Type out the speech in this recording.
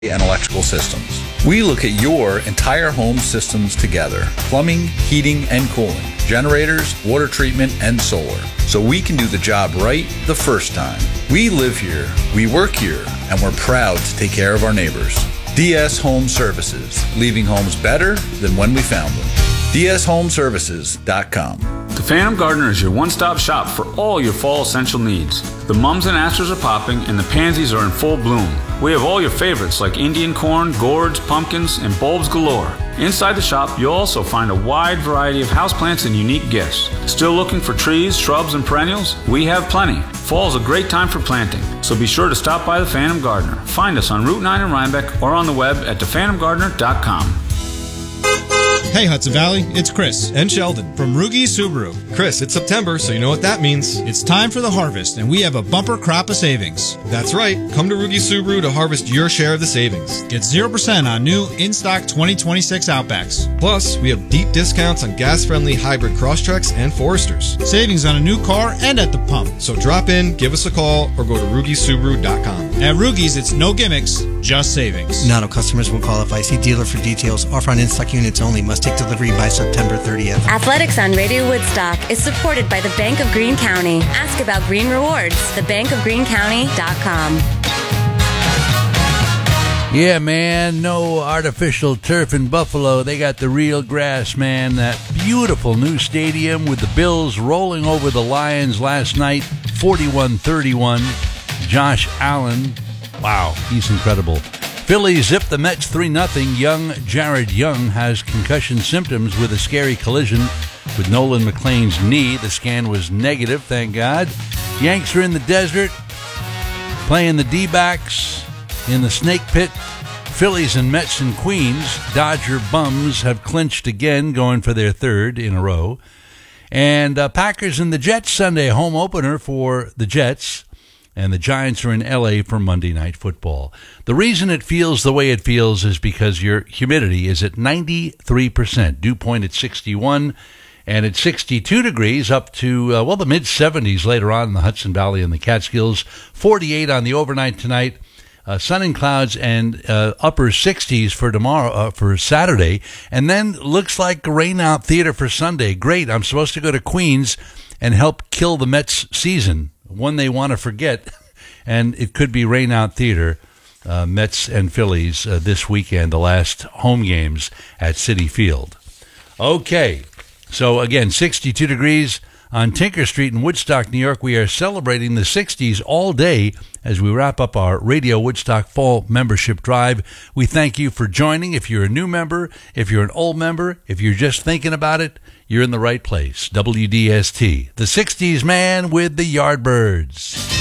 and electrical systems. We look at your entire home systems together: plumbing, heating, and cooling, generators, water treatment, and solar, so we can do the job right the first time. We live here, we work here, and we're proud to take care of our neighbors. DS Home Services, leaving homes better than when we found them. DSHomeservices.com. The Phantom Gardener is your one-stop shop for all your fall essential needs. The mums and asters are popping and the pansies are in full bloom. We have all your favorites like Indian corn, gourds, pumpkins, and bulbs galore. Inside the shop, you'll also find a wide variety of houseplants and unique gifts. Still looking for trees, shrubs, and perennials? We have plenty. Fall's a great time for planting, so be sure to stop by the Phantom Gardener. Find us on Route 9 in Rhinebeck or on the web at thephantomgardener.com. Hey Hudson Valley, it's Chris and Sheldon from Rugi Subaru. Chris, it's September, so you know what that means. It's time for the harvest, and we have a bumper crop of savings. That's right. Come to Rugi Subaru to harvest your share of the savings. Get 0% on new in-stock 2026 Outbacks. Plus, we have deep discounts on gas-friendly hybrid Crosstreks and Foresters. Savings on a new car and at the pump. So drop in, give us a call, or go to RugiSubaru.com. At Rugi's, it's no gimmicks, just savings. Not all customers will qualify. See dealer for details. Offer on in-stock units only. Must take delivery by September 30th. Athletics on Radio Woodstock is supported by the Bank of Greene County. Ask about Green Rewards. thebankofgreencounty.com. Yeah, man, no artificial turf in Buffalo. They got the real grass, man. That beautiful new stadium with the Bills rolling over the Lions last night, 41-31. Josh Allen, wow, he's incredible. Phillies zip the Mets 3-0. Young Jared Young has concussion symptoms with a scary collision with Nolan McLean's knee. The scan was negative, thank God. Yanks are in the desert, playing the D-backs in the Snake Pit. Phillies and Mets in Queens. Dodger bums have clinched again, going for their third in a row. And Packers and the Jets Sunday home opener for the Jets. And the Giants are in L.A. for Monday Night Football. The reason it feels the way it feels is because your humidity is at 93%. Dew point at 61, and at 62 degrees up to, the mid-70s later on in the Hudson Valley and the Catskills. 48 on the overnight tonight. Sun and clouds and upper 60s for tomorrow, for Saturday. And then looks like rain out theater for Sunday. Great. I'm supposed to go to Queens and help kill the Mets season. One they want to forget, and it could be rain out theater, Mets and Phillies this weekend, the last home games at Citi Field. Okay, so again, 62 degrees on Tinker Street in Woodstock, New York. We are celebrating the 60s all day as we wrap up our Radio Woodstock Fall Membership Drive. We thank you for joining. If you're a new member, if you're an old member, if you're just thinking about it, you're in the right place. WDST, the 60s man with the Yardbirds.